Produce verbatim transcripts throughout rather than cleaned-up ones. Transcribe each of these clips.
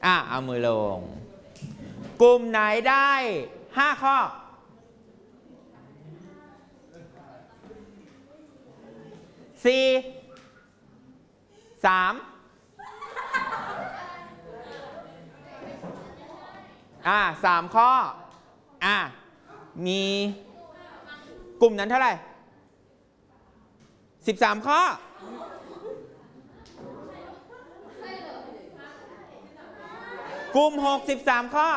อ่ะเอามือลงกลุ่มไหนได้ห้าข้อสี่สามอ่าสามข้ออ่ะมีกลุ่มนั้นเท่าไหร่สิบสามข้อกลุ่มหกสิบสามข้อ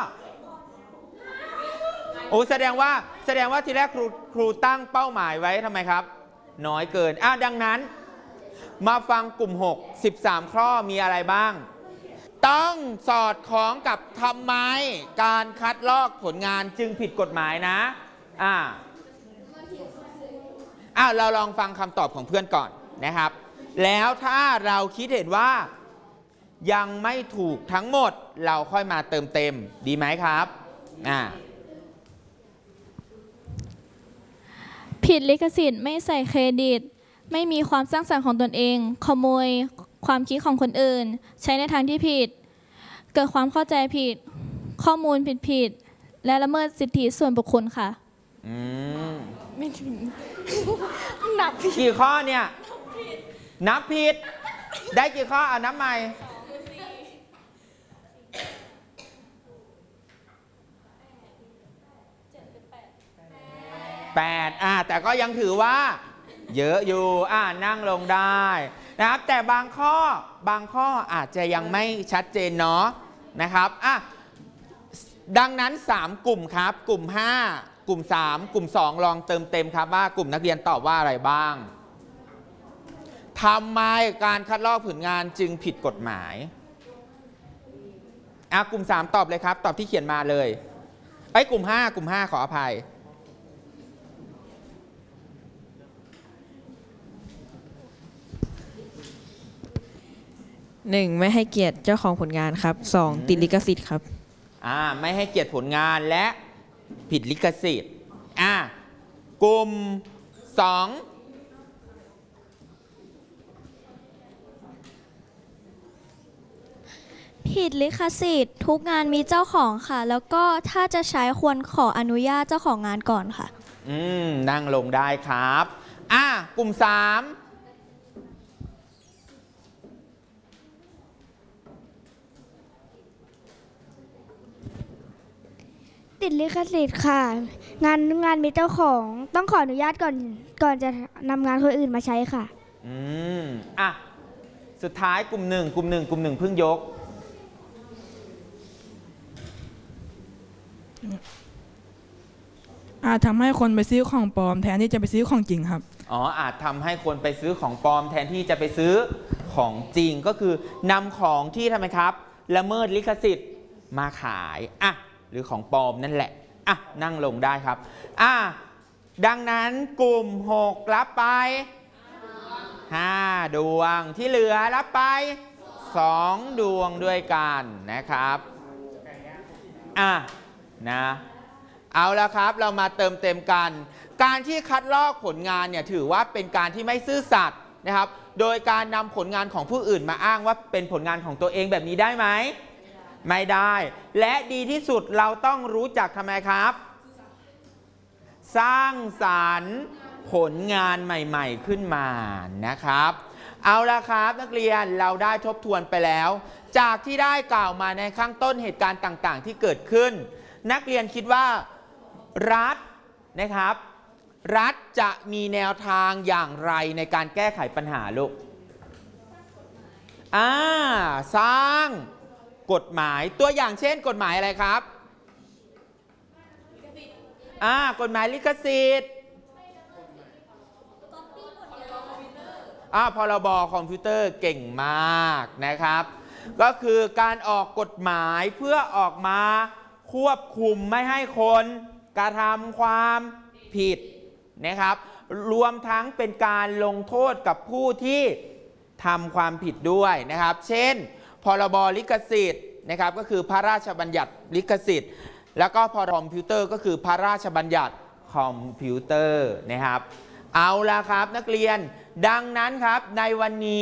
โอ้แสดงว่าแสดงว่าทีแรกครูครูตั้งเป้าหมายไว้ทำไมครับน้อยเกินอ่ะดังนั้นมาฟังกลุ่มหก สิบสามข้อมีอะไรบ้างต้องสอดคล้องกับทำไมการคัดลอกผลงานจึงผิดกฎหมายนะอ่าอ่าเราลองฟังคำตอบของเพื่อนก่อนนะครับแล้วถ้าเราคิดเห็นว่ายังไม่ถูกทั้งหมดเราค่อยมาเติมเต็มดีไหมครับอ่าผิดลิขสิทธิ์ไม่ใส่เครดิตไม่มีความสร้างสรรค์ของตนเองขโมยความคิดของคนอื่นใช้ในทางที่ผิดเกิดความเข้าใจผิดข้อมูลผิดผิดและละเมิดสิทธิส่วนบุคคลค่ะอืมไม่ถึงนับผิดกี่ข้อเนี่ยนับผิดได้กี่ข้ออ่ะนับใหม่แปดอ่ะแต่ก็ยังถือว่าเยอะอยู่อ่านั่งลงได้นะครับแต่บางข้อบางข้ออาจจะยังไม่ชัดเจนเนาะนะครับอ่ะดังนั้นสามกลุ่มครับกลุ่มห้ากลุ่มสามกลุ่มสองลองเติมเต็มครับว่ากลุ่มนักเรียนตอบว่าอะไรบ้างทำไมการคัดลอกผลงานจึงผิดกฎหมายอ่ะกลุ่มสามตอบเลยครับตอบที่เขียนมาเลยไอ้กลุ่มห้ากลุ่มห้าขออภัยหนึ่งไม่ให้เกียรติเจ้าของผลงานครับสองติดลิขสิทธิ์ครับอ่าไม่ให้เกียรติผลงานและผิดลิขสิทธิ์อ่ากลุ่มสองผิดลิขสิทธิ์ทุกงานมีเจ้าของค่ะแล้วก็ถ้าจะใช้ควรขออนุญาตเจ้าของงานก่อนค่ะอืมนั่งลงได้ครับอ่ากลุ่มสามติดลิขสิทธิ์ค่ะงานงานมีเจ้าของต้องขออนุญาตก่อนก่อนจะนำงานคนอื่นมาใช้ค่ะอืมอ่ะสุดท้ายกลุ่มหนึ่งกลุ่มหนึ่งกลุ่มหนึ่งเพิ่งยกอาจทำให้คนไปซื้อของปลอมแทนที่จะไปซื้อของจริงครับอ๋ออาจทำให้คนไปซื้อของปลอมแทนที่จะไปซื้อของจริงก็คือนำของที่ทำไมครับละเมิดลิขสิทธิ์มาขายอ่ะหรือของปลอมนั่นแหละอ่ะนั่งลงได้ครับอ่ะดังนั้นกลุ่มหกรับไปห้าดวงที่เหลือรับไปสองดวงด้วยกันนะครับอ่ะนะเอาละครับเรามาเติมเต็มกันการที่คัดลอกผลงานเนี่ยถือว่าเป็นการที่ไม่ซื่อสัตย์นะครับโดยการนำผลงานของผู้อื่นมาอ้างว่าเป็นผลงานของตัวเองแบบนี้ได้ไหมไม่ได้และดีที่สุดเราต้องรู้จักทำไมครับสร้างสรรค์ผลงานใหม่ๆขึ้นมานะครับเอาละครับนักเรียนเราได้ทบทวนไปแล้วจากที่ได้กล่าวมาในข้างต้นเหตุการณ์ต่างๆที่เกิดขึ้นนักเรียนคิดว่ารัฐนะครับรัฐจะมีแนวทางอย่างไรในการแก้ไขปัญหาลูกอ่าสร้างกฎหมายตัวอย่างเช่นกฎหมายอะไรครับอ่ากฎหมายลิขสิทธิ์อ่าพรบคอมพิวเตอร์เก่งมากนะครับก็คือการออกกฎหมายเพื่อออกมาควบคุมไม่ให้คนกระทำความผิดนะครับรวมทั้งเป็นการลงโทษกับผู้ที่ทำความผิดด้วยนะครับเช่นพรบลิขสิทธิ์นะครับก็คือพระราชบัญญัติลิขสิทธิ์แล้วก็พรบคอมพิวเตอร์ก็คือพระราชบัญญัติคอมพิวเตอร์นะครับเอาละครับนักเรียนดังนั้นครับในวันนี้